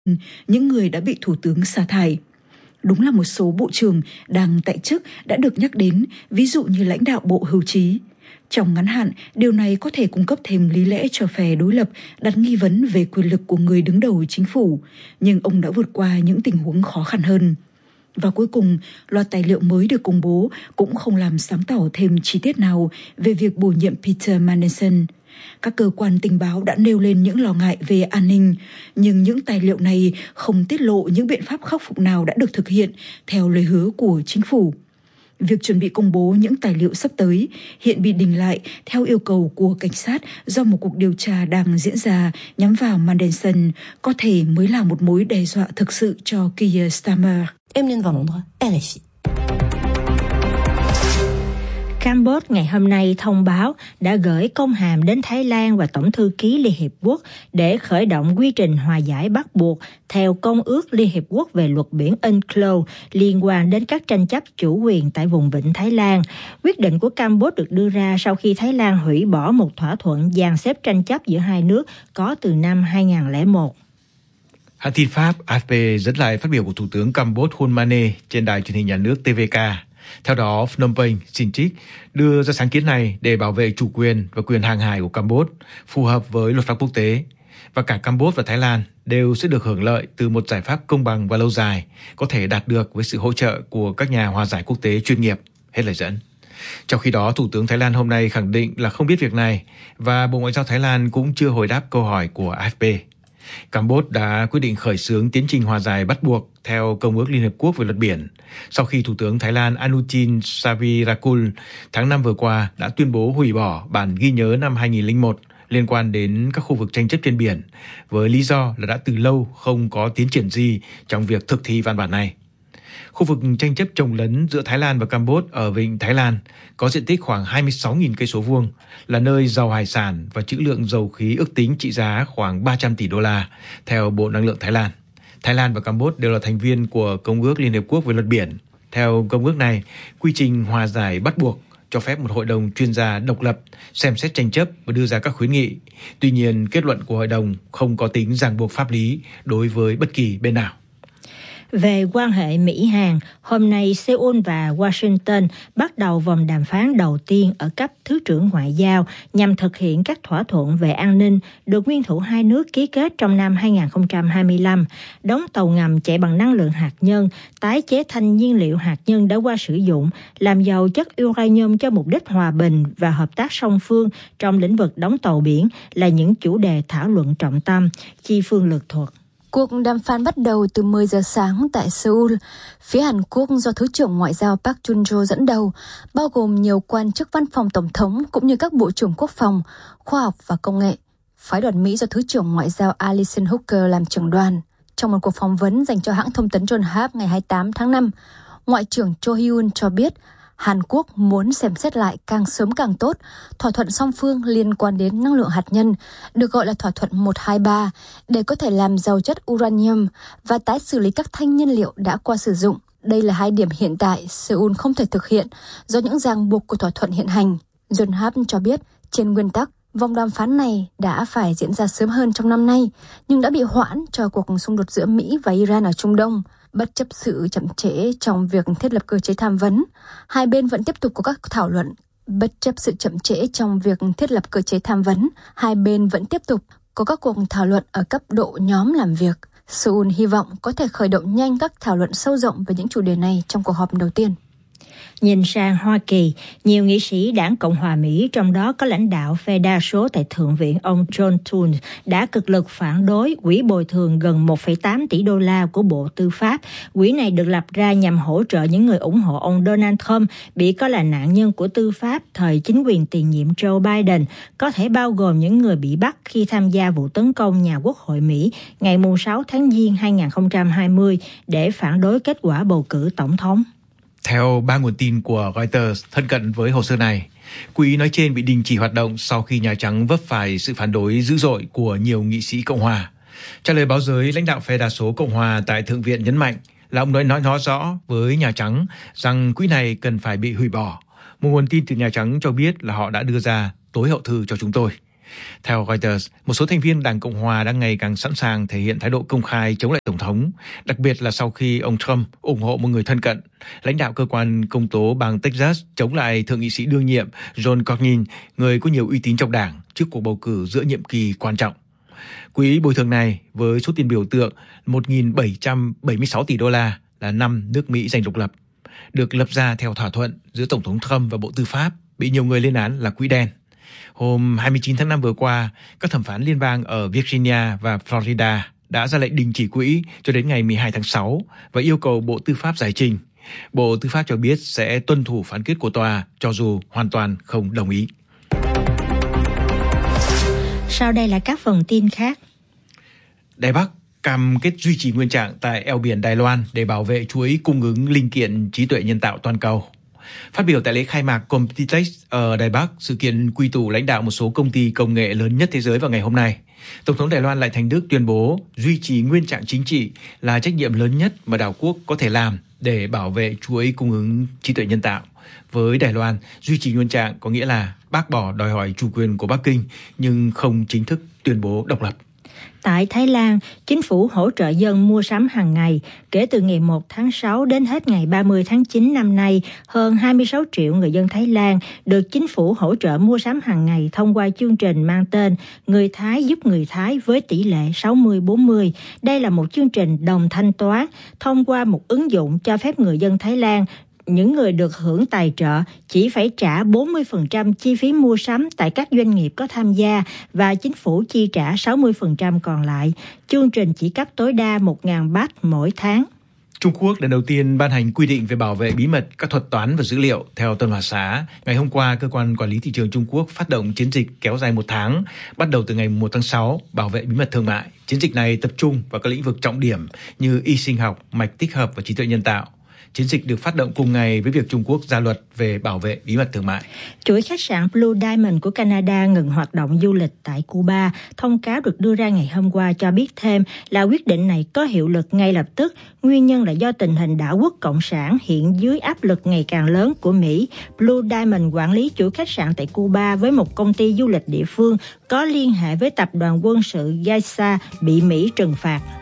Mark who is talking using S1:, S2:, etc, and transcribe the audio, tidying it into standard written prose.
S1: những người đã bị thủ tướng sa thải. Đúng là một số bộ trưởng đang tại chức đã được nhắc đến, ví dụ như lãnh đạo bộ hưu trí. Trong ngắn hạn, điều này có thể cung cấp thêm lý lẽ cho phe đối lập đặt nghi vấn về quyền lực của người đứng đầu chính phủ, nhưng ông đã vượt qua những tình huống khó khăn hơn. Và cuối cùng, loạt tài liệu mới được công bố cũng không làm sáng tỏ thêm chi tiết nào về việc bổ nhiệm Peter Mandelson. Các cơ quan tình báo đã nêu lên những lo ngại về an ninh, nhưng những tài liệu này không tiết lộ những biện pháp khắc phục nào đã được thực hiện theo lời hứa của chính phủ. Việc chuẩn bị công bố những tài liệu sắp tới hiện bị đình lại theo yêu cầu của cảnh sát do một cuộc điều tra đang diễn ra nhắm vào Mandelson có thể mới là một mối đe dọa thực sự cho Keir Starmer.
S2: Emeline Van Londres, RFI.
S3: Campuchia ngày hôm nay thông báo đã gửi công hàm đến Thái Lan và Tổng thư ký Liên Hiệp Quốc để khởi động quy trình hòa giải bắt buộc theo Công ước Liên Hiệp Quốc về luật biển UNCLOS liên quan đến các tranh chấp chủ quyền tại vùng vịnh Thái Lan. Quyết định của Campuchia được đưa ra sau khi Thái Lan hủy bỏ một thỏa thuận dàn xếp tranh chấp giữa hai nước có từ năm 2001.
S4: Hãng tin Pháp AFP dẫn lại phát biểu của Thủ tướng Campuchia Hun Manet trên đài truyền hình nhà nước TVK. Theo đó, Phnom Penh, Siem Reap đưa ra sáng kiến này để bảo vệ chủ quyền và quyền hàng hải của Campuchia phù hợp với luật pháp quốc tế. Và cả Campuchia và Thái Lan đều sẽ được hưởng lợi từ một giải pháp công bằng và lâu dài, có thể đạt được với sự hỗ trợ của các nhà hòa giải quốc tế chuyên nghiệp. Hết lời dẫn. Trong khi đó, Thủ tướng Thái Lan hôm nay khẳng định là không biết việc này và Bộ Ngoại giao Thái Lan cũng chưa hồi đáp câu hỏi của AFP. Campuchia đã quyết định khởi xướng tiến trình hòa giải bắt buộc theo Công ước Liên Hợp Quốc về luật biển, sau khi Thủ tướng Thái Lan Anutin Charnvirakul tháng 5 vừa qua đã tuyên bố hủy bỏ bản ghi nhớ năm 2001 liên quan đến các khu vực tranh chấp trên biển, với lý do là đã từ lâu không có tiến triển gì trong việc thực thi văn bản này. Khu vực tranh chấp chồng lấn giữa Thái Lan và Campuchia ở vịnh Thái Lan có diện tích khoảng 26.000 cây số vuông, là nơi giàu hải sản và trữ lượng dầu khí ước tính trị giá khoảng 300 tỷ đô la, theo Bộ Năng lượng Thái Lan. Thái Lan và Campuchia đều là thành viên của Công ước Liên Hợp Quốc về luật biển. Theo công ước này, quy trình hòa giải bắt buộc cho phép một hội đồng chuyên gia độc lập xem xét tranh chấp và đưa ra các khuyến nghị. Tuy nhiên, kết luận của hội đồng không có tính ràng buộc pháp lý đối với bất kỳ bên nào.
S3: Về quan hệ Mỹ-Hàn, hôm nay Seoul và Washington bắt đầu vòng đàm phán đầu tiên ở cấp Thứ trưởng Ngoại giao nhằm thực hiện các thỏa thuận về an ninh được nguyên thủ hai nước ký kết trong năm 2025, đóng tàu ngầm chạy bằng năng lượng hạt nhân, tái chế thanh nhiên liệu hạt nhân đã qua sử dụng, làm giàu chất uranium cho mục đích hòa bình và hợp tác song phương trong lĩnh vực đóng tàu biển là những chủ đề thảo luận trọng tâm. Chi Phương lược thuật.
S5: Cuộc đàm phán bắt đầu từ 10 giờ sáng tại Seoul. Phía Hàn Quốc do Thứ trưởng Ngoại giao Park Jun-jo dẫn đầu, bao gồm nhiều quan chức văn phòng Tổng thống cũng như các bộ trưởng quốc phòng, khoa học và công nghệ. Phái đoàn Mỹ do Thứ trưởng Ngoại giao Alison Hooker làm trưởng đoàn. Trong một cuộc phỏng vấn dành cho hãng thông tấn Yonhap ngày 28 tháng 5, Ngoại trưởng Cho Hyun cho biết Hàn Quốc muốn xem xét lại càng sớm càng tốt thỏa thuận song phương liên quan đến năng lượng hạt nhân, được gọi là thỏa thuận 123, để có thể làm giàu chất uranium và tái xử lý các thanh nhiên liệu đã qua sử dụng. Đây là hai điểm hiện tại Seoul không thể thực hiện do những ràng buộc của thỏa thuận hiện hành. Yonhap cho biết, trên nguyên tắc, vòng đàm phán này đã phải diễn ra sớm hơn trong năm nay, nhưng đã bị hoãn cho cuộc xung đột giữa Mỹ và Iran ở Trung Đông. Bất chấp sự chậm trễ trong việc thiết lập cơ chế tham vấn, hai bên vẫn tiếp tục có các thảo luận. Bất chấp sự chậm trễ trong việc thiết lập cơ chế tham vấn, hai bên vẫn tiếp tục có các cuộc thảo luận ở cấp độ nhóm làm việc. Seoul hy vọng có thể khởi động nhanh các thảo luận sâu rộng về những chủ đề này trong cuộc họp đầu tiên.
S3: Nhìn sang Hoa Kỳ, nhiều nghị sĩ đảng Cộng hòa Mỹ, trong đó có lãnh đạo phe đa số tại Thượng viện ông John Thune, đã cực lực phản đối quỹ bồi thường gần 1,8 tỷ đô la của Bộ Tư pháp. Quỹ này được lập ra nhằm hỗ trợ những người ủng hộ ông Donald Trump bị coi là nạn nhân của tư pháp thời chính quyền tiền nhiệm Joe Biden, có thể bao gồm những người bị bắt khi tham gia vụ tấn công nhà Quốc hội Mỹ ngày 6 tháng Giêng 2020 để phản đối kết quả bầu cử tổng thống.
S4: Theo ba nguồn tin của Reuters thân cận với hồ sơ này, quỹ nói trên bị đình chỉ hoạt động sau khi Nhà Trắng vấp phải sự phản đối dữ dội của nhiều nghị sĩ Cộng hòa. Trả lời báo giới, lãnh đạo phe đa số Cộng hòa tại Thượng viện nhấn mạnh là ông nói rõ với Nhà Trắng rằng quỹ này cần phải bị hủy bỏ. Một nguồn tin từ Nhà Trắng cho biết là họ đã đưa ra tối hậu thư cho chúng tôi. Theo Reuters, một số thành viên Đảng Cộng hòa đang ngày càng sẵn sàng thể hiện thái độ công khai chống lại Tổng thống, đặc biệt là sau khi ông Trump ủng hộ một người thân cận, lãnh đạo cơ quan công tố bang Texas chống lại thượng nghị sĩ đương nhiệm John Cornyn, người có nhiều uy tín trong đảng trước cuộc bầu cử giữa nhiệm kỳ quan trọng. Quỹ bồi thường này với số tiền biểu tượng 1.776 tỷ đô la là năm nước Mỹ giành độc lập, được lập ra theo thỏa thuận giữa Tổng thống Trump và Bộ Tư pháp, bị nhiều người lên án là quỹ đen. Hôm 29 tháng 5 vừa qua, các thẩm phán liên bang ở Virginia và Florida đã ra lệnh đình chỉ quỹ cho đến ngày 12 tháng 6 và yêu cầu Bộ Tư pháp giải trình. Bộ Tư pháp cho biết sẽ tuân thủ phán quyết của tòa cho dù hoàn toàn không đồng ý.
S3: Sau đây là các phần tin khác.
S4: Đài Bắc cam kết duy trì nguyên trạng tại eo biển Đài Loan để bảo vệ chuỗi cung ứng linh kiện trí tuệ nhân tạo toàn cầu. Phát biểu tại lễ khai mạc Computex ở Đài Bắc, sự kiện quy tụ lãnh đạo một số công ty công nghệ lớn nhất thế giới vào ngày hôm nay, Tổng thống Đài Loan Lại Thành Đức tuyên bố duy trì nguyên trạng chính trị là trách nhiệm lớn nhất mà đảo quốc có thể làm để bảo vệ chuỗi cung ứng trí tuệ nhân tạo. Với Đài Loan, duy trì nguyên trạng có nghĩa là bác bỏ đòi hỏi chủ quyền của Bắc Kinh nhưng không chính thức tuyên bố độc lập.
S3: Tại Thái Lan, chính phủ hỗ trợ dân mua sắm hàng ngày. Kể từ ngày 1 tháng 6 đến hết ngày 30 tháng 9 năm nay, hơn 26 triệu người dân Thái Lan được chính phủ hỗ trợ mua sắm hàng ngày thông qua chương trình mang tên Người Thái giúp người Thái với tỷ lệ 60-40. Đây là một chương trình đồng thanh toán thông qua một ứng dụng cho phép người dân Thái Lan, những người được hưởng tài trợ chỉ phải trả 40% chi phí mua sắm tại các doanh nghiệp có tham gia và chính phủ chi trả 60% còn lại. Chương trình chỉ cấp tối đa 1.000 baht mỗi tháng.
S4: Trung Quốc lần đầu tiên ban hành quy định về bảo vệ bí mật các thuật toán và dữ liệu. Theo Tân Hoa Xã, ngày hôm qua, Cơ quan Quản lý Thị trường Trung Quốc phát động chiến dịch kéo dài 1 tháng, bắt đầu từ ngày 1 tháng 6, bảo vệ bí mật thương mại. Chiến dịch này tập trung vào các lĩnh vực trọng điểm như y sinh học, mạch tích hợp và trí tuệ nhân tạo. Chiến dịch được phát động cùng ngày với việc Trung Quốc ra luật về bảo vệ bí mật thương mại.
S3: Chuỗi khách sạn Blue Diamond của Canada ngừng hoạt động du lịch tại Cuba. Thông cáo được đưa ra ngày hôm qua cho biết thêm là quyết định này có hiệu lực ngay lập tức. Nguyên nhân là do tình hình đảo quốc Cộng sản hiện dưới áp lực ngày càng lớn của Mỹ. Blue Diamond quản lý chuỗi khách sạn tại Cuba với một công ty du lịch địa phương có liên hệ với tập đoàn quân sự Gaisa bị Mỹ trừng phạt.